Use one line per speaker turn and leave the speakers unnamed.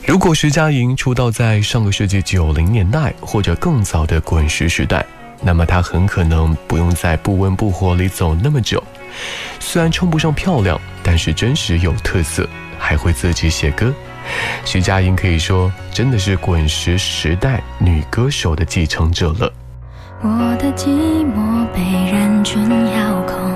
如果徐佳莹出道在上个世纪90年代或者更早的滚石时代，那么她很可能不用在不温不火里走那么久。虽然称不上漂亮，但是真实有特色，还会自己写歌。徐佳莹可以说真的是滚石时代女歌手的继承者了。
我的寂寞被人群遥控，